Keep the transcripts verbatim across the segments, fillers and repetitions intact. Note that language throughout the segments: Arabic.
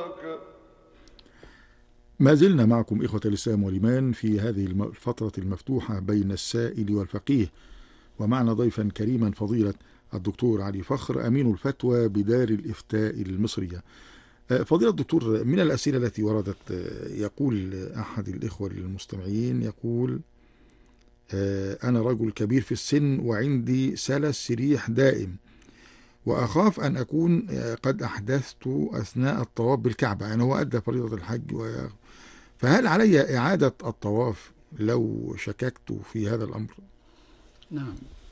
ما زلنا معكم إخوة الإسلام والإيمان في هذه الفترة المفتوحة بين السائل والفقيه، ومعنا ضيفا كريما فضيلة الدكتور علي فخر أمين الفتوى بدار الإفتاء المصرية. فضيلة الدكتور، من الأسئلة التي وردت يقول أحد الإخوة المستمعين يقول: أنا رجل كبير في السن وعندي سلس ريح دائم، وأخاف أن أكون قد أحدثت أثناء الطواف بالكعبة. يعني هو أدى فريضة الحج و... فهل علي إعادة الطواف لو شككت في هذا الأمر؟ نعم،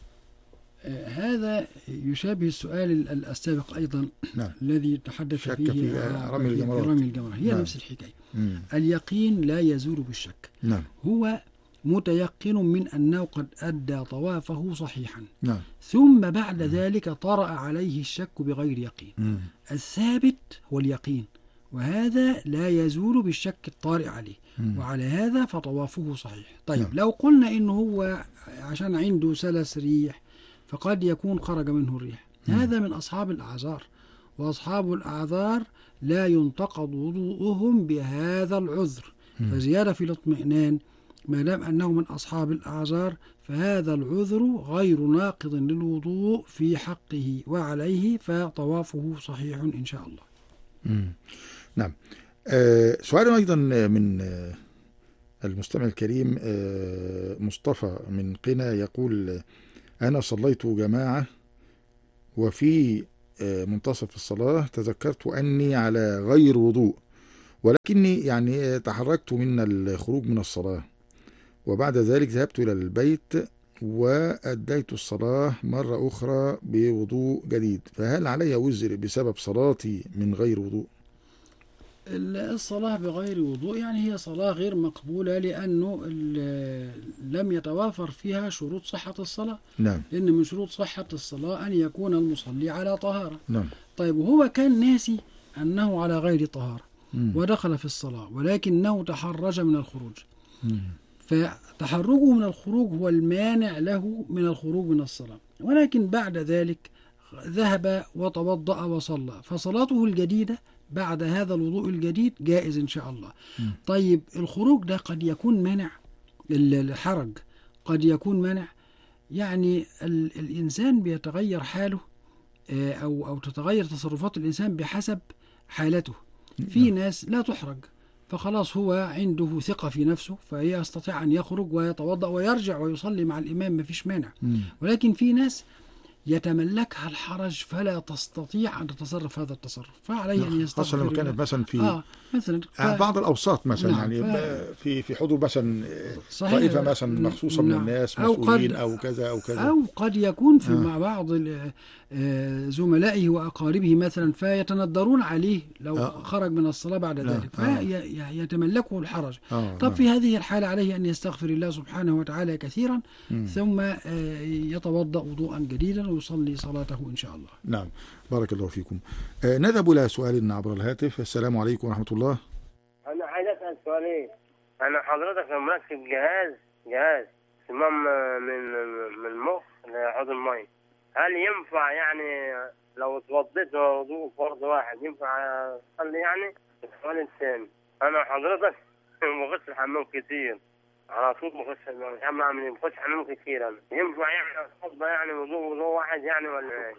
آه هذا يشابه السؤال السابق أيضا. نعم. الذي تحدث فيه في رمي الجمرات. رمي الجمرات هي نعم. نفس الحكاية. مم. اليقين لا يزول بالشك. نعم. هو متيقن من أنه قد أدى طوافه صحيحا. نعم. ثم بعد مم. ذلك طرأ عليه الشك بغير يقين. مم. الثابت هو اليقين، وهذا لا يزول بالشك الطارئ عليه. مم. وعلى هذا فطوافه صحيح. طيب نعم. لو قلنا إنه هو عشان عنده سلس ريح فقد يكون خرج منه الريح، مم. هذا من أصحاب الأعذار، وأصحاب الأعذار لا ينتقض وضوءهم بهذا العذر. مم. فزيادة في الاطمئنان ما دام أنه من أصحاب الأعذار فهذا العذر غير ناقض للوضوء في حقه وعليه، فطوافه صحيح إن شاء الله. مم. نعم. آه سؤال أيضا من آه المستمع الكريم آه مصطفى من قنا يقول: أنا صليت جماعة وفي آه منتصف الصلاة تذكرت أني على غير وضوء، ولكني يعني تحركت من الخروج من الصلاة، وبعد ذلك ذهبت إلى البيت وأديت الصلاة مرة أخرى بوضوء جديد، فهل علي وزر بسبب صلاتي من غير وضوء؟ الصلاة بغير وضوء يعني هي صلاة غير مقبولة، لأنه لم يتوافر فيها شروط صحة الصلاة. نعم. لأن من شروط صحة الصلاة أن يكون المصلي على طهارة. نعم. طيب وهو كان ناسي أنه على غير طهارة مم. ودخل في الصلاة، ولكنه تحرج من الخروج. مم. فتحرجه من الخروج هو المانع له من الخروج من الصلاة، ولكن بعد ذلك ذهب وتوضأ وصلى، فصلاته الجديدة بعد هذا الوضوء الجديد جائز إن شاء الله. م. طيب الخروج ده قد يكون منع، الحرج قد يكون منع، يعني الإنسان بيتغير حاله أو أو تتغير تصرفات الإنسان بحسب حالته. في ناس لا تحرج، فخلاص هو عنده ثقة في نفسه فيستطيع أن يخرج ويتوضأ ويرجع ويصلي مع الإمام، ما فيش مانع. م. ولكن في ناس يتملكها الحرج فلا تستطيع أن تتصرف هذا التصرف، فعليه أن يستغفر. خاصة لما كانت مثلا في آه مثلا ف... بعض الأوساط مثلا. نعم. يعني ف... في في حضور مثلا طائفة مثلا مخصوصة نعم. من الناس مسؤولين أو, أو كذا أو كذا، أو قد يكون في آه. مع بعض زملائه وأقاربه مثلا فيتندرون عليه لو آه. خرج من الصلاة بعد ذلك آه. فيتملكه الحرج. آه. طب في هذه الحالة عليه أن يستغفر الله سبحانه وتعالى كثيرا م. ثم يتوضأ وضوءا جديدا ويصلي صلاته إن شاء الله. نعم، بارك الله فيكم. آه نذهب إلى سؤال عبر الهاتف. السلام عليكم ورحمة الله. أنا عايز أسأل سؤالين. أنا حضرتك مركب جهاز جهاز صمام من من المخ لحوض المي، هل ينفع يعني لو اتوضيت وضوء فرض واحد ينفع أصلي يعني؟ السؤال الثاني، أنا حضرتك بخش الحمام كتير على طول، بخش الحمام أعمل بخش حمام كتير، أنا ينفع يعني أتوضى يعني وضوء وضوء واحد يعني ولا إيه؟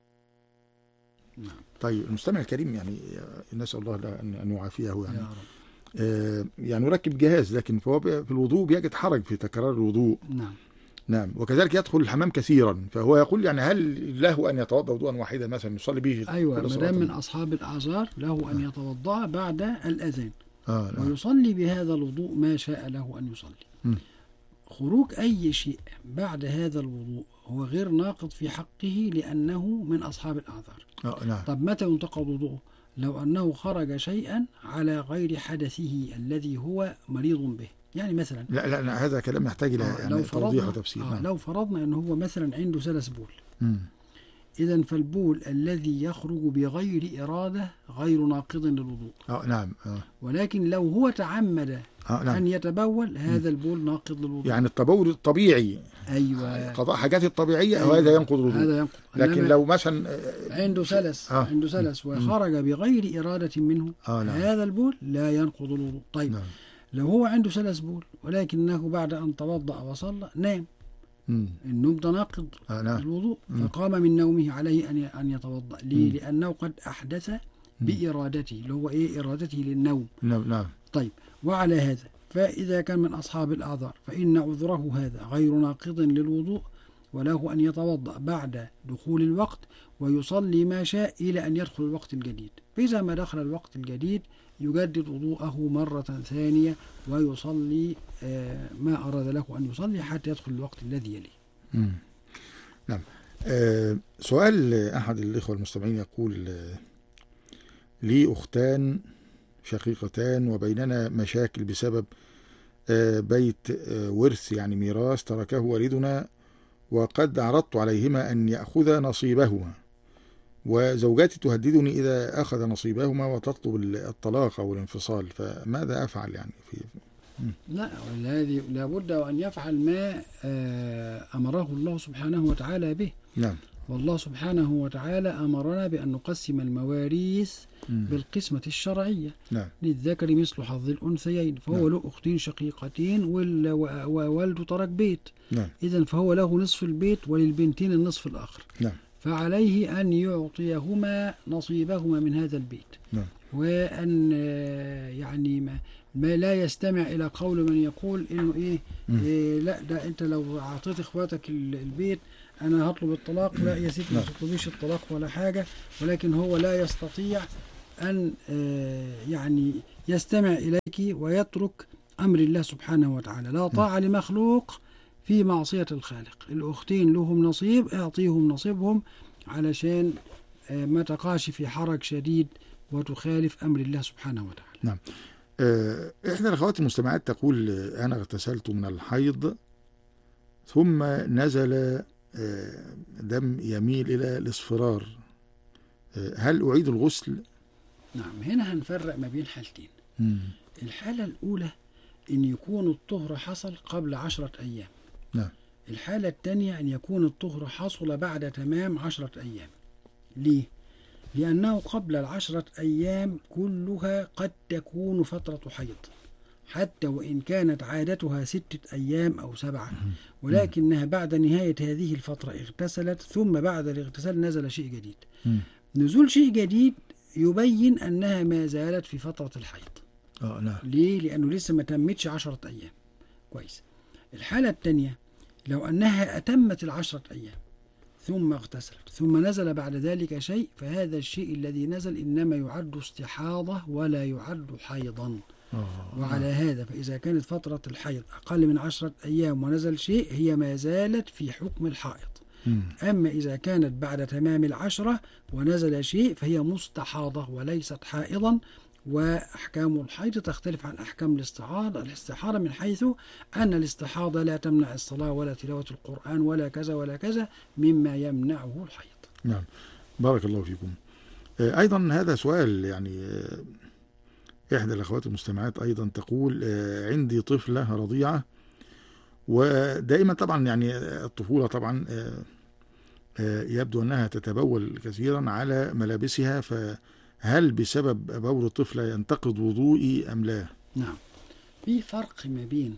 طيب المستمع الكريم يعني نسأل الله أن يعافيه يعني آه يعني يركب جهاز، لكن فهو في الوضوء بيجد حرج في تكرار الوضوء. نعم نعم، وكذلك يدخل الحمام كثيرا، فهو يقول يعني هل له أن يتوضأ وضوءا واحدا مثلا يصلي به؟ أيوة، ما دام من أصحاب الأعذار له أن يتوضأ بعد الأذان آه نعم. ويصلي بهذا الوضوء ما شاء له أن يصلي. م. خروج أي شيء بعد هذا الوضوء هو غير ناقض في حقه لأنه من أصحاب الأعذار. آه نعم. طب متى ينتقض وضوءه؟ لو أنه خرج شيئا على غير حدثه الذي هو مريض به، يعني مثلا لا لا, لا هذا كلام يحتاج إلى آه يعني توضيح وتفسير. آه نعم. لو فرضنا أنه هو مثلا عنده سلس بول، م. إذا فالبول الذي يخرج بغير إرادة غير ناقض للوضوء. اه نعم اه ولكن لو هو تعمد آه نعم. أن يتبول هذا البول ناقض للوضوء. يعني التبول الطبيعي، أيوة، قضاء حاجات الطبيعية، أيوة. وهذا ينقض الوضوء. هذا ينقض. لكن إنما لو مثلا عنده سلس آه. عنده سلس وخرج بغير إرادة منه آه نعم. هذا البول لا ينقض الوضوء. طيب نعم. لو هو عنده سلس بول ولكنه بعد أن توضأ وصلى نام، مم. النوم ده ناقض آه نعم. الوضوء، مم. فقام من نومه عليه أن أن يتوضأ. ليه؟ مم. لأنه قد أحدث بإرادته، اللي هو إيه؟ إرادته للنوم. نعم نعم. طيب وعلى هذا فإذا كان من أصحاب الأعذار فإن عذره هذا غير ناقض للوضوء، وله أن يتوضأ بعد دخول الوقت ويصلي ما شاء إلى أن يدخل الوقت الجديد. فإذا ما دخل الوقت الجديد يجدد وضوءه مرة ثانية ويصلي ما أراد له أن يصلي حتى يدخل الوقت الذي يليه. مم. نعم. آه سؤال أحد الإخوة المستمعين يقول: آه لي أختان شقيقتان وبيننا مشاكل بسبب آه بيت آه ورث، يعني ميراث تركه والدنا، وقد عرضت عليهما أن يأخذ نصيبهما، وزوجاتي تهددني إذا أخذ نصيبهما وتطلب الطلاق أو الانفصال، فماذا أفعل يعني في لا، هذه لابد أن يفعل ما أمره الله سبحانه وتعالى به. نعم. والله سبحانه وتعالى أمرنا بأن نقسم المواريث بالقسمة الشرعية. نعم. للذكر مثل حظ الأنثيين، فهو نعم. له أختين شقيقتين ووالده ترك بيت. نعم. إذن فهو له نصف البيت وللبنتين النصف الآخر. نعم. فعليه أن يعطيهما نصيبهما من هذا البيت. نعم. وأن يعني ما, ما لا يستمع إلى قول من يقول إنه إيه, إيه لا ده أنت لو أعطيت إخواتك البيت أنا هطلب الطلاق. لا يا سيدي، ما تطلبيش الطلاق ولا حاجة، ولكن هو لا يستطيع أن يعني يستمع إليك ويترك أمر الله سبحانه وتعالى. لا طاعة لمخلوق في معصية الخالق. الأختين لهم نصيب، اعطيهم نصيبهم علشان ما تقاش في حرج شديد وتخالف أمر الله سبحانه وتعالى. نعم. إحدى الأخوات المستمعات تقول: أنا اغتسلت من الحيض ثم نزل دم يميل إلى الاصفرار، هل أعيد الغسل؟ نعم. هنا هنفرق ما بين حالتين. مم. الحالة الأولى أن يكون الطهر حصل قبل عشرة أيام. نعم. الحالة الثانية أن يكون الطهر حصل بعد تمام عشرة أيام. ليه؟ لأنه قبل العشرة أيام كلها قد تكون فترة حيض، حتى وإن كانت عادتها ستة أيام أو سبعة، ولكنها بعد نهاية هذه الفترة اغتسلت، ثم بعد الاغتسال نزل شيء جديد. نزول شيء جديد يبين أنها ما زالت في فترة الحيض. آه نعم. ليه؟ لأنه لسه ما تمتش عشرة أيام. كويس. الحالة الثانية لو أنها أتمت العشرة أيام ثم اغتسلت ثم نزل بعد ذلك شيء، فهذا الشيء الذي نزل إنما يعد استحاضة ولا يعد حيضا. آه. وعلى هذا فإذا كانت فترة الحيض أقل من عشرة أيام ونزل شيء هي ما زالت في حكم الحائض. مم. أما إذا كانت بعد تمام العشرة ونزل شيء فهي مستحاضة وليست حائضا. وأحكام الحيض تختلف عن أحكام الاستحاضة. الاستحاضة من حيث أن الاستحاضة لا تمنع الصلاة ولا تلاوة القرآن ولا كذا ولا كذا مما يمنعه الحيض. نعم. بارك الله فيكم. أيضا هذا سؤال، يعني إحدى الأخوات المستمعات أيضا تقول: عندي طفلة رضيعة، ودائما طبعا يعني الطفولة طبعا يبدو أنها تتبول كثيرا على ملابسها، فهل بسبب بول الطفلة ينتقض وضوئي أم لا؟ نعم. في فرق ما بين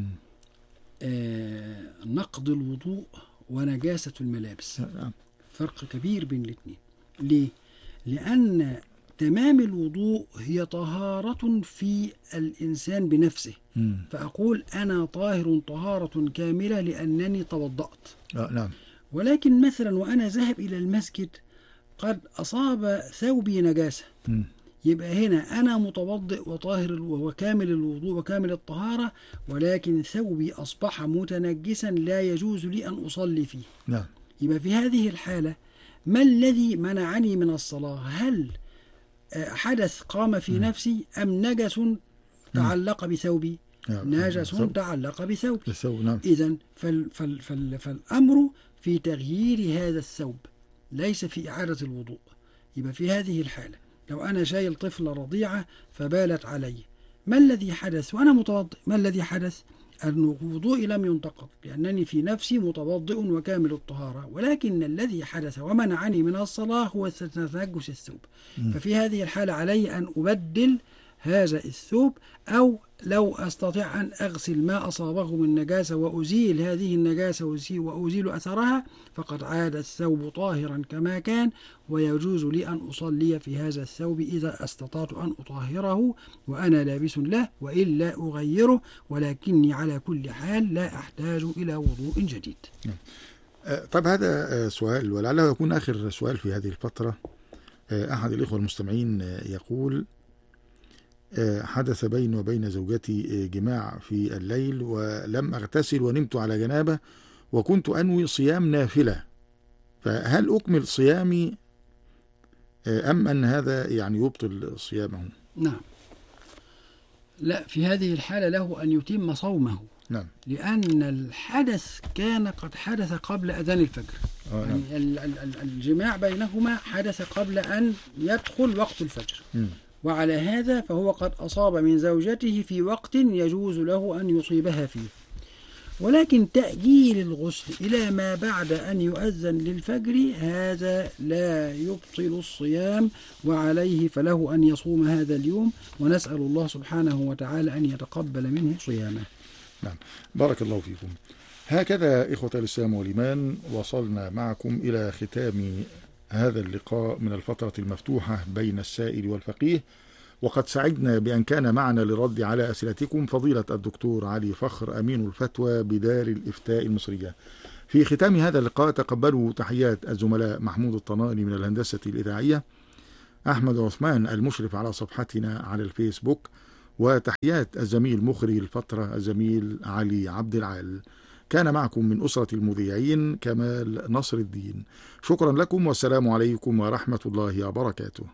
آه نقض الوضوء ونجاسة الملابس. فرق كبير بين الاثنين. ليه؟ لأن تمام الوضوء هي طهارة في الإنسان بنفسه. مم. فأقول أنا طاهر طهارة كاملة لأنني توضأت. آه نعم. ولكن مثلا وأنا ذاهب إلى المسجد قد أصاب ثوبي نجاسة. مم. يبقى هنا أنا متوضئ وطاهر وكامل الوضوء وكامل الطهارة، ولكن ثوبي أصبح متنجسا لا يجوز لي أن أصلي فيه. نعم. يبقى في هذه الحالة ما الذي منعني من الصلاة؟ هل حدث قام في مم. نفسي أم نجس تعلق بثوبي؟ نعم. نجس ثوب. تعلق بثوبي. الثوب. نعم. إذن فال فال فال فالأمر في تغيير هذا الثوب ليس في إعادة الوضوء. يبقى في هذه الحالة لو أنا شايل طفلة رضيعة فبالت علي، ما الذي حدث وأنا متوضئ؟ ما الذي حدث؟ أن وضوئي لم ينتقض لأنني في نفسي متوضئ وكامل الطهارة، ولكن الذي حدث ومنعني من الصلاة هو تنجس الثوب. ففي هذه الحالة علي أن أبدل هذا الثوب، أو لو أستطيع أن أغسل ما أصابه من نجاسة وأزيل هذه النجاسة وأزيل أثرها، فقد عاد الثوب طاهرا كما كان، ويجوز لي أن أصلي في هذا الثوب إذا استطعت أن أطهره وأنا لابس له، وإلا أغيره، ولكني على كل حال لا أحتاج إلى وضوء جديد. طيب هذا سؤال ولعله يكون آخر سؤال في هذه الفترة. أحد الإخوة المستمعين يقول: حدث بيني وبين زوجتي جماع في الليل ولم أغتسل ونمت على جنابة وكنت أنوي صيام نافلة، فهل أكمل صيامي أم أن هذا يعني يبطل صيامه؟ نعم، لا، في هذه الحالة له أن يتم صومه. نعم، لأن الحدث كان قد حدث قبل أذان الفجر. آه يعني نعم. الجماع بينهما حدث قبل أن يدخل وقت الفجر. م. وعلى هذا فهو قد أصاب من زوجته في وقت يجوز له أن يصيبها فيه، ولكن تأجيل الغسل إلى ما بعد أن يؤذن للفجر هذا لا يبطل الصيام، وعليه فله أن يصوم هذا اليوم، ونسأل الله سبحانه وتعالى أن يتقبل منه صيامه. نعم، بارك الله فيكم. هكذا إخوة الإسلام والإيمان وصلنا معكم إلى ختام هذا اللقاء من الفترة المفتوحة بين السائل والفقيه، وقد سعدنا بأن كان معنا للرد على أسئلتكم فضيلة الدكتور علي فخر أمين الفتوى بدار الإفتاء المصرية. في ختام هذا اللقاء تقبلوا تحيات الزملاء محمود الطناني من الهندسة الإذاعية، أحمد عثمان المشرف على صفحتنا على الفيسبوك، وتحيات الزميل مخرج الفترة الزميل علي عبد العال. كان معكم من أسرة المذيعين كمال نصر الدين. شكرا لكم والسلام عليكم ورحمة الله وبركاته.